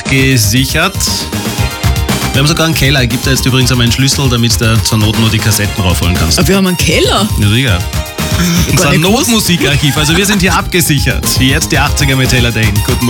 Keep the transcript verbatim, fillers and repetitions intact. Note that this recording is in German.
abgesichert. Wir haben sogar einen Keller. Gibt da jetzt übrigens einmal einen Schlüssel, damit du zur Not nur die Kassetten raufholen kannst. Aber wir haben einen Keller. Ja, sicher. Unser Notmusikarchiv. Also wir sind hier abgesichert. Jetzt die achtziger mit Taylor Dane. Guten Morgen.